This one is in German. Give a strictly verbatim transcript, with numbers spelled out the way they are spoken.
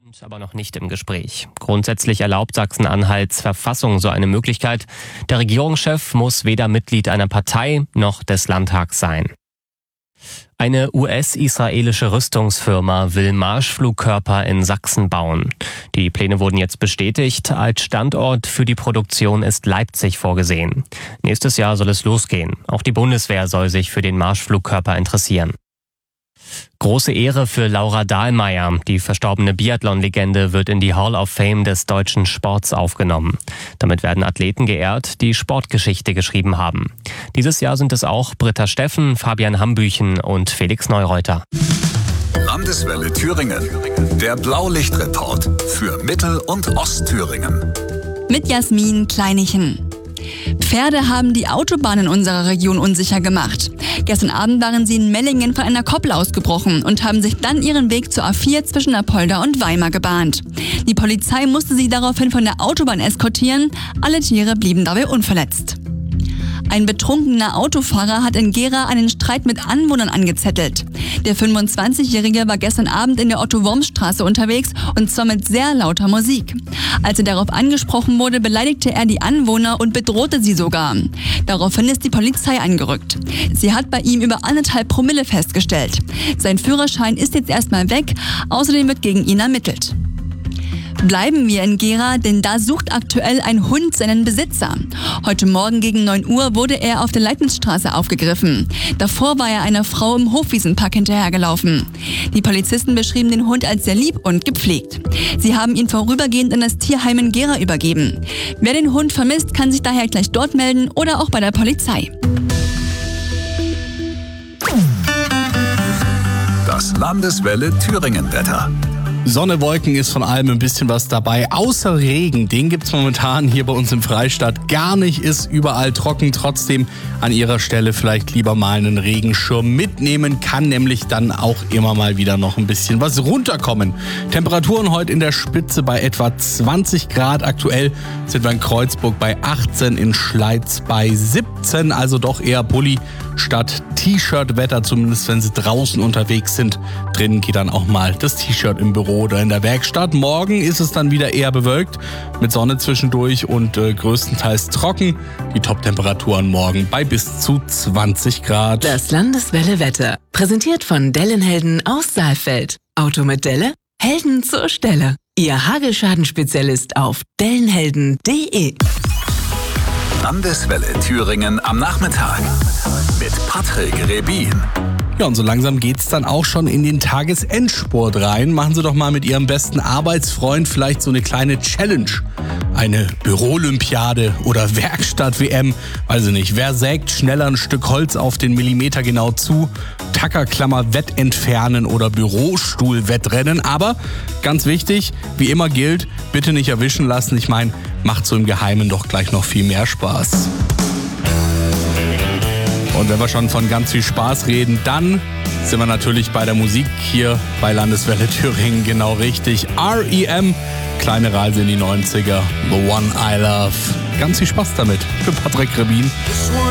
Aber noch nicht im Gespräch. Grundsätzlich erlaubt Sachsen-Anhalts Verfassung so eine Möglichkeit. Der Regierungschef muss weder Mitglied einer Partei noch des Landtags sein. Eine U S-israelische Rüstungsfirma will Marschflugkörper in Sachsen bauen. Die Pläne wurden jetzt bestätigt. Als Standort für die Produktion ist Leipzig vorgesehen. Nächstes Jahr soll es losgehen. Auch die Bundeswehr soll sich für den Marschflugkörper interessieren. Große Ehre für Laura Dahlmeier. Die verstorbene Biathlon-Legende wird in die Hall of Fame des deutschen Sports aufgenommen. Damit werden Athleten geehrt, die Sportgeschichte geschrieben haben. Dieses Jahr sind es auch Britta Steffen, Fabian Hambüchen und Felix Neureuter. Landeswelle Thüringen. Der Blaulichtreport für Mittel- und Ostthüringen. Mit Jasmin Kleinichen. Pferde haben die Autobahn in unserer Region unsicher gemacht. Gestern Abend waren sie in Mellingen von einer Koppel ausgebrochen und haben sich dann ihren Weg zur A vier zwischen Apolda und Weimar gebahnt. Die Polizei musste sie daraufhin von der Autobahn eskortieren. Alle Tiere blieben dabei unverletzt. Ein betrunkener Autofahrer hat in Gera einen Streit mit Anwohnern angezettelt. Der fünfundzwanzigjährige war gestern Abend in der Otto-Worms-Straße unterwegs und zwar mit sehr lauter Musik. Als er darauf angesprochen wurde, beleidigte er die Anwohner und bedrohte sie sogar. Daraufhin ist die Polizei angerückt. Sie hat bei ihm über anderthalb Promille festgestellt. Sein Führerschein ist jetzt erstmal weg, außerdem wird gegen ihn ermittelt. Bleiben wir in Gera, denn da sucht aktuell ein Hund seinen Besitzer. Heute Morgen gegen neun Uhr wurde er auf der Leitensstraße aufgegriffen. Davor war er einer Frau im Hofwiesenpark hinterhergelaufen. Die Polizisten beschrieben den Hund als sehr lieb und gepflegt. Sie haben ihn vorübergehend in das Tierheim in Gera übergeben. Wer den Hund vermisst, kann sich daher gleich dort melden oder auch bei der Polizei. Das Landeswelle Thüringen-Wetter. Sonne, Wolken ist von allem ein bisschen was dabei, außer Regen. Den gibt's momentan hier bei uns im Freistaat gar nicht, ist überall trocken. Trotzdem an ihrer Stelle vielleicht lieber mal einen Regenschirm mitnehmen, kann nämlich dann auch immer mal wieder noch ein bisschen was runterkommen. Temperaturen heute in der Spitze bei etwa zwanzig Grad. Aktuell sind wir in Kreuzburg bei achtzehn, in Schleiz bei siebzehn, also doch eher Pulli statt T-Shirt-Wetter, zumindest wenn sie draußen unterwegs sind. Drinnen geht dann auch mal das T-Shirt im Büro oder in der Werkstatt. Morgen ist es dann wieder eher bewölkt, mit Sonne zwischendurch und äh, größtenteils trocken. Die Top-Temperaturen morgen bei bis zu zwanzig Grad. Das Landeswelle Wetter, präsentiert von Dellenhelden aus Saalfeld. Auto mit Delle? Helden zur Stelle. Ihr Hagelschaden-Spezialist auf dellenhelden punkt de. Landeswelle Thüringen am Nachmittag mit Patrick Rebin. Ja, und so langsam geht's dann auch schon in den Tagesendspurt rein. Machen Sie doch mal mit Ihrem besten Arbeitsfreund vielleicht so eine kleine Challenge. Eine Büro-Olympiade oder Werkstatt-W M. Weiß ich nicht, wer sägt schneller ein Stück Holz auf den Millimeter genau zu? Tackerklammer Wettentfernen oder Bürostuhl-Wettrennen. Aber ganz wichtig, wie immer gilt, bitte nicht erwischen lassen. Ich meine, macht so im Geheimen doch gleich noch viel mehr Spaß. Und wenn wir schon von ganz viel Spaß reden, dann sind wir natürlich bei der Musik hier bei Landeswelle Thüringen genau richtig. R E M, kleine Reise in die neunziger, The One I Love. Ganz viel Spaß damit für Patrick Rebin.